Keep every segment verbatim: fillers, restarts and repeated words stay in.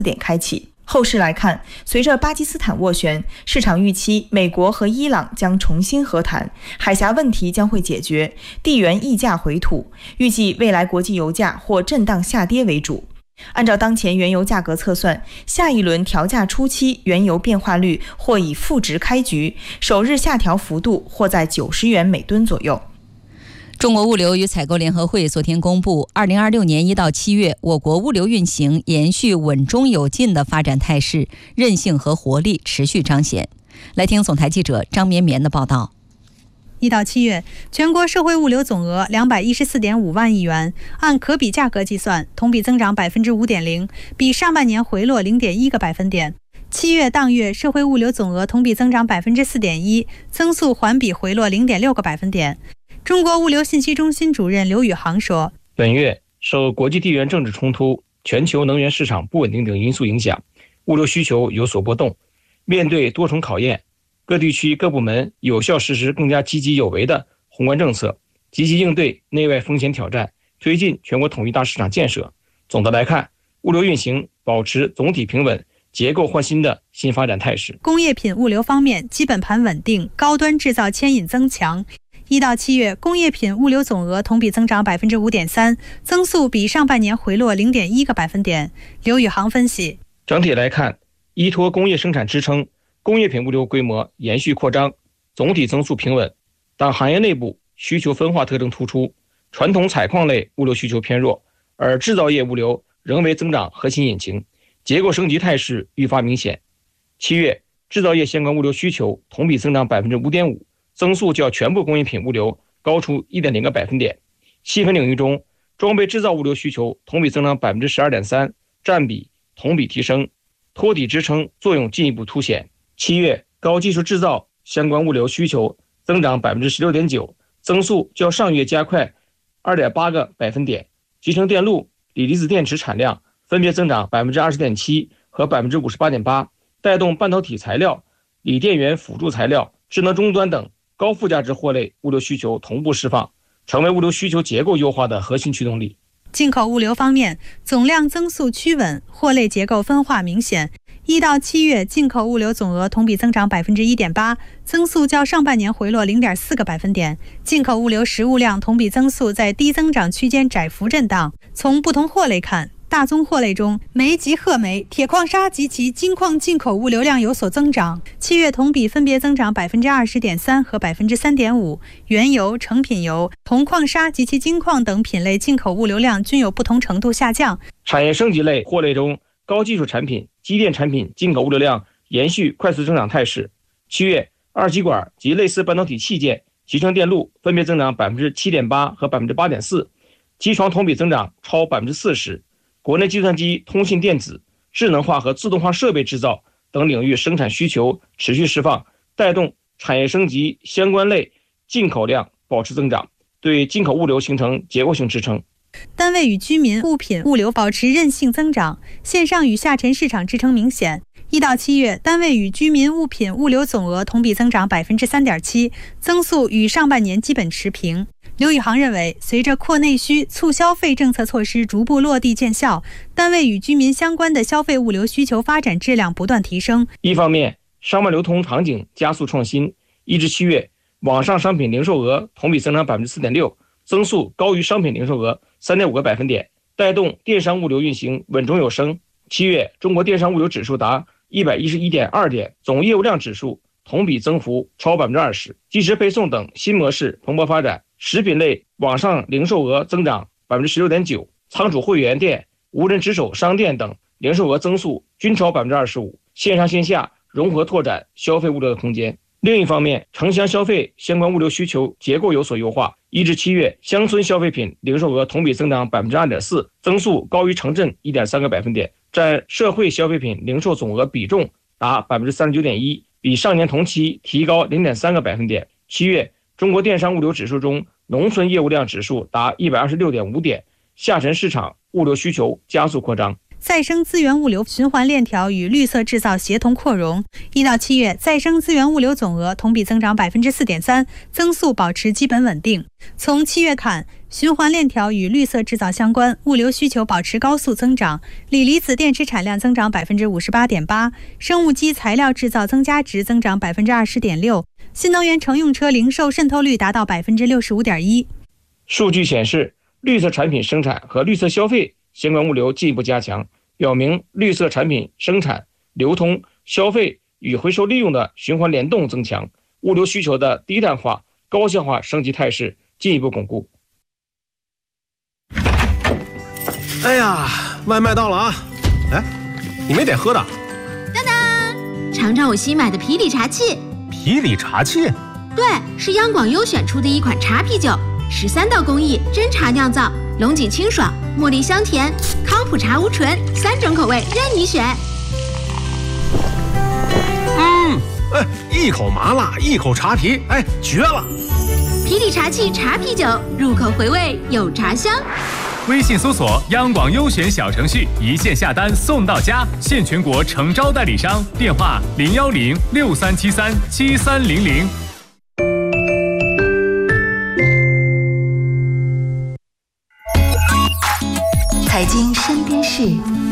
点开启。后市来看，随着巴基斯坦斡旋，市场预期美国和伊朗将重新和谈，海峡问题将会解决，地缘溢价回吐，预计未来国际油价或震荡下跌为主。按照当前原油价格测算，下一轮调价初期原油变化率或以负值开局，首日下调幅度或在九十元每吨左右。 中国物流与采购联合会昨天公布，二零二六年一到七月，我国物流运行延续稳中有进的发展态势，韧性和活力持续彰显。来听总台记者张绵绵的报道。 一到七月，全国社会物流总额两百一十四点五万亿元，按可比价格计算，同比增长百分之五点零，比上半年回落零点一个百分点。七月当月社会物流总额同比增长百分之四点一，增速环比回落零点六个百分点。中国物流信息中心主任刘宇航说：“ 本月受国际地缘政治冲突、全球能源市场不稳定等因素影响，物流需求有所波动。面对多重考验，各地区各部门有效实施更加积极有为的宏观政策，积极应对内外风险挑战，推进全国统一大市场建设。总的来看，物流运行保持总体平稳、结构换新的新发展态势。” 工业品物流方面，基本盘稳定，高端制造牵引增强。一到七月，工业品物流总额同比增长百分之五点三，增速比上半年回落零点一个百分点。刘宇航分析， 整体来看，依托工业生产支撑，工业品物流规模延续扩张，总体增速平稳，但行业内部需求分化特征突出，传统采矿类物流需求偏弱，而制造业物流仍为增长核心引擎，结构升级态势愈发明显。七月，制造业相关物流需求同比增长百分之五点五。增速较全部工业品物流高出 一点零个百分点。细分领域中，装备制造物流需求同比增长 百分之十二点三， 占比同比提升，托底支撑作用进一步凸显。七月，高技术制造相关物流需求增长 百分之十六点九， 增速较上月加快 二点八个百分点。集成电路、锂离子电池产量分别增长 百分之二十点七 和 百分之五十八点八， 带动半导体材料、锂电源辅助材料、智能终端等高附加值货类物流需求同步释放，成为物流需求结构优化的核心驱动力。 进口物流方面，总量增速趋稳，货类结构分化明显。一到七月，进口物流总额同比增长 百分之一点八， 增速较上半年回落 零点四个百分点。进口物流实物量同比增速在低增长区间窄幅震荡。从不同货类看，大宗货类中，煤及褐煤、铁矿砂及其金矿进口物流量有所增长，七月同比分别增长 百分之二十点三 和 百分之三点五。原油、成品油、铜矿砂及其金矿等品类进口物流量均有不同程度下降。 产业升级类货类中，高技术产品、机电产品进口物流量延续快速增长态势。七月，二极管及类似半导体器件、集成电路分别增长 百分之七点八 和 百分之八点四， 机床同比增长超 百分之四十。国内计算机、通信电子、智能化和自动化设备制造等领域生产需求持续释放，带动产业升级相关类进口量保持增长，对进口物流形成结构性支撑。 单位与居民物品物流保持韧性增长，线上与下沉市场支撑明显。一到七月，单位与居民物品物流总额同比增长 百分之三点七， 增速与上半年基本持平。刘宇航认为，随着扩内需、促消费政策措施逐步落地见效，单位与居民相关的消费物流需求发展质量不断提升。 一方面，商贸流通场景加速创新，一至七月，网上商品零售额同比增长 百分之四点六， 增速高于商品零售额 三点五个百分点，带动电商物流运行稳中有升。七月，中国电商物流指数达 一百一十一点二点，总业务量指数同比增幅超 百分之二十， 即时配送等新模式蓬勃发展。食品类网上零售额增长 百分之十六点九， 仓储会员店、无人值守商店等零售额增速均超 百分之二十五， 线上线下融合拓展消费物流的空间。另一方面，城乡消费相关物流需求结构有所优化，一至七月，乡村消费品零售额同比增长 百分之二点四， 增速高于城镇 一点三个百分点，占社会消费品零售总额比重达 百分之三十九点一， 比上年同期提高 零点三个百分点。七月，中国电商物流指数中，农村业务量指数达 一百二十六点五点，下沉市场物流需求加速扩张。 再生资源物流循环链条与绿色制造协同扩容。一到七月，再生资源物流总额同比增长 百分之四点三， 增速保持基本稳定。从七月看， 循环链条与绿色制造相关，物流需求保持高速增长。锂离子电池产量增长百分之五十八点八，生物基材料制造增加值增长百分之二十点六，新能源乘用车零售渗透率达到百分之六十五点一。 数据显示，绿色产品生产和绿色消费相关物流进一步加强，表明绿色产品生产、流通、消费与回收利用的循环联动增强，物流需求的低碳化、高效化升级态势进一步巩固。 哎呀，外卖到了啊！哎，你没点喝的？ 当当，尝尝我新买的啤礼茶器。 啤礼茶器？ 对，是央广优选出的一款茶啤酒，十三道工艺真茶酿造，龙井清爽，茉莉香甜，康普茶无醇，三种口味任你选。 嗯，哎，一口麻辣，一口茶啤，哎，绝了！ 啤礼茶器茶啤酒，入口回味有茶香。 微信搜索央广优选小程序，一键下单送到家，现全国诚招代理商，电话零幺零六三七三七三零零。 财经身边事，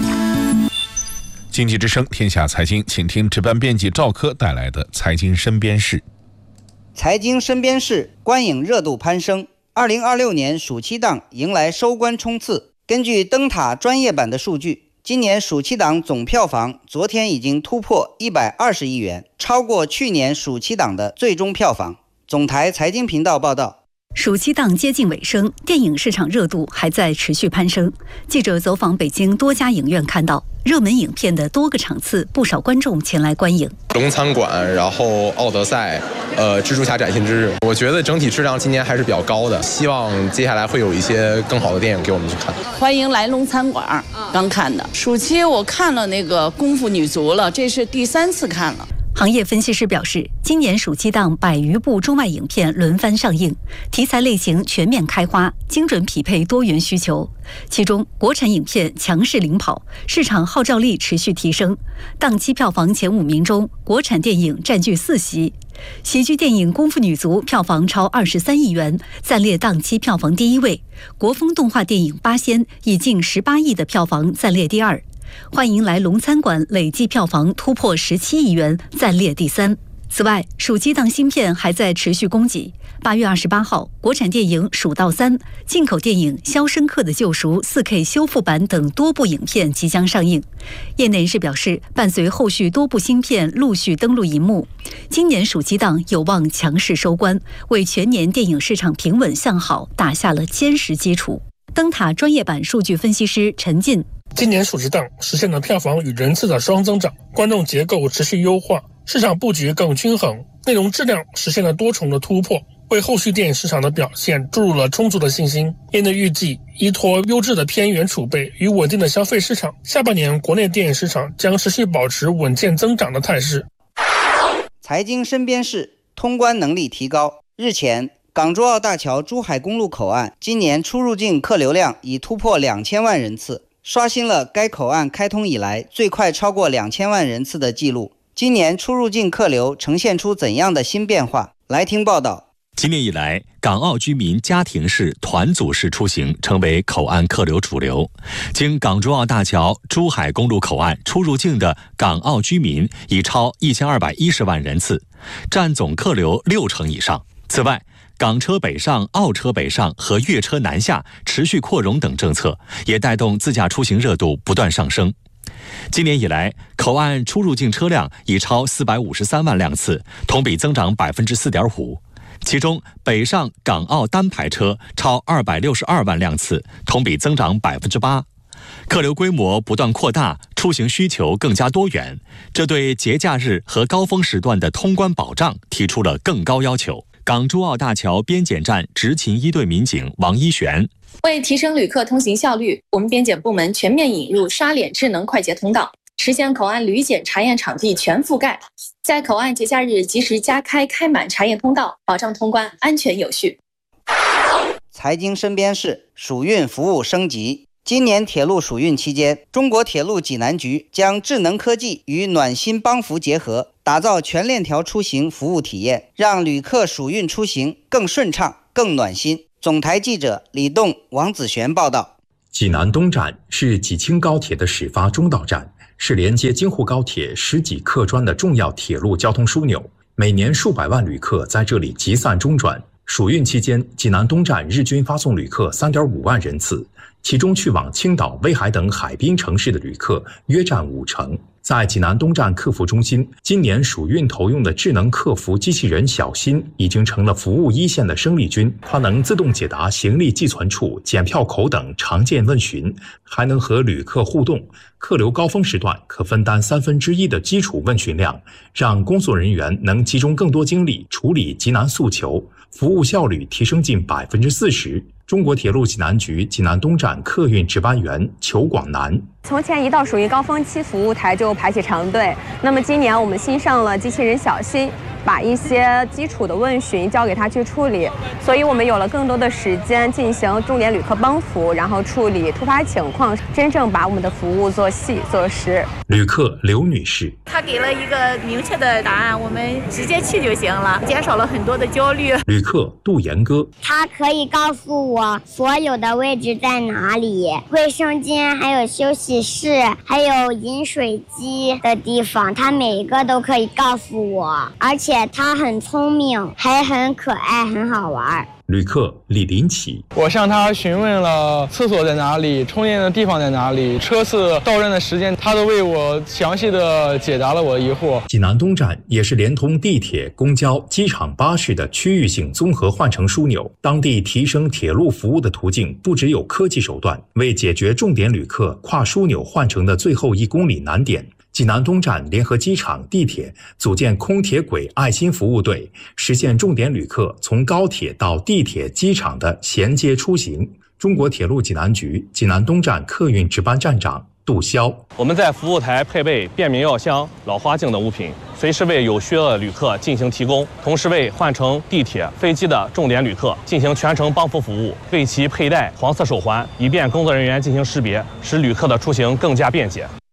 经济之声天下财经，请听值班编辑赵科带来的财经身边事。 财经身边事，观影热度攀升。二零二六年暑期档迎来收官冲刺。根据灯塔专业版的数据，今年暑期档总票房昨天已经突破一百二十亿元，超过去年暑期档的最终票房。总台财经频道报道， 暑期档接近尾声，电影市场热度还在持续攀升。记者走访北京多家影院，看到热门影片的多个场次，不少观众前来观影。 龙餐馆，然后奥德赛，呃，蜘蛛侠崭新之日，我觉得整体质量今年还是比较高的，希望接下来会有一些更好的电影给我们去看。 欢迎来龙餐馆，刚看的。暑期我看了那个《功夫女足》了，这是第三次看了。 行业分析师表示，今年暑期档百余部中外影片轮番上映，题材类型全面开花，精准匹配多元需求。其中，国产影片强势领跑，市场号召力持续提升。档期票房前五名中，国产电影占据四席。喜剧电影《功夫女足》票房超二十三亿元，暂列档期票房第一位。国风动画电影《八仙》以近十八亿的票房暂列第二。欢迎来龙餐馆累计票房突破十七亿元，暂列第三。此外，暑期档新片还在持续供给。八月二十八号，国产电影《蜀道三》、进口电影《肖申克的救赎》四 K 修复版等多部影片即将上映。业内人士表示，伴随后续多部新片陆续登陆荧幕，今年暑期档有望强势收官，为全年电影市场平稳向好打下了坚实基础。灯塔专业版数据分析师陈进， 今年暑期档实现了票房与人次的双增长，观众结构持续优化，市场布局更均衡，内容质量实现了多重的突破，为后续电影市场的表现注入了充足的信心。业内预计，依托优质的片源储备与稳定的消费市场，下半年国内电影市场将持续保持稳健增长的态势。 财经身边事，通关能力提高。日前，港珠澳大桥珠海公路口岸今年出入境客流量已突破两千万人次，刷新了该口岸开通以来最快超过两千万人次的记录。今年出入境客流呈现出怎样的新变化？来听报道。 今年以来，港澳居民家庭式、团组式出行成为口岸客流主流。经港珠澳大桥珠海公路口岸出入境的港澳居民已超一千二百一十万人次，占总客流六成以上。此外，港车北上、澳车北上和粤车南下持续扩容等政策，也带动自驾出行热度不断上升。今年以来，口岸出入境车辆已超四百五十三万辆次，同比增长百分之四点五。其中，北上港澳单牌车超二百六十二万辆次，同比增长百分之八。客流规模不断扩大，出行需求更加多元，这对节假日和高峰时段的通关保障提出了更高要求。港珠澳大桥边检站执勤一队民警王一璇， 为提升旅客通行效率，我们边检部门全面引入刷脸智能快捷通道，实现口岸旅检查验场地全覆盖，在口岸节假日及时加开开满查验通道，保障通关安全有序。 财经身边事，暑运服务升级。今年铁路暑运期间，中国铁路济南局将智能科技与暖心帮扶结合，打造全链条出行服务体验，让旅客暑运出行更顺畅、更暖心。 总台记者李栋、王子璇报道。 济南东站是济青高铁的始发中道站，是连接京沪高铁十几客专的重要铁路交通枢纽。每年数百万旅客在这里集散中转。暑运期间，济南东站日均发送旅客 三点五万人次，其中去往青岛、威海等海滨城市的旅客约占五成。在济南东站客服中心，今年暑运投用的智能客服机器人小新已经成了服务一线的生力军。它能自动解答行李寄存处、检票口等常见问询，还能和旅客互动。客流高峰时段可分担三分之一的基础问询量，让工作人员能集中更多精力处理急难诉求，服务效率提升近百分之四十。中国铁路济南局济南东站客运值班员裘广南： 从前一到属于高峰期，服务台就排起长队。那么今年我们新上了机器人小新，把一些基础的问询交给他去处理，所以我们有了更多的时间进行重点旅客帮扶，然后处理突发情况，真正把我们的服务做细做实。 旅客刘女士： 他给了一个明确的答案，我们直接去就行了，减少了很多的焦虑。 旅客杜岩哥： 他可以告诉我所有的位置在哪里，卫生间还有休息室还有饮水机的地方，他每一个都可以告诉我，而且他很聪明，还很可爱，很好玩。 旅客李林奇： 我向他询问了厕所在哪里，充电的地方在哪里，车次到站的时间，他都为我详细的解答了我的疑惑。 济南东站也是连通地铁、公交、机场、巴士的区域性综合换乘枢纽。当地提升铁路服务的途径不只有科技手段，为解决重点旅客跨枢纽换乘的最后一公里难点，济南东站联合机场、地铁组建空铁轨爱心服务队，实现重点旅客从高铁到地铁、机场的衔接出行。中国铁路济南局济南东站客运值班站长杜潇： 我们在服务台配备便民药箱、老花镜等物品，随时为有需要的旅客进行提供，同时为换乘地铁、飞机的重点旅客进行全程帮扶服务，为其佩戴黄色手环，以便工作人员进行识别，使旅客的出行更加便捷。